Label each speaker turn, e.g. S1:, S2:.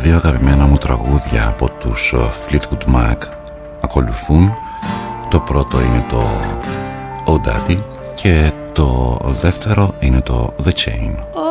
S1: δύο αγαπημένα μου τραγούδια από τους Fleetwood Mac ακολουθούν. Το πρώτο είναι το Oh Daddy και το δεύτερο είναι το The Chain.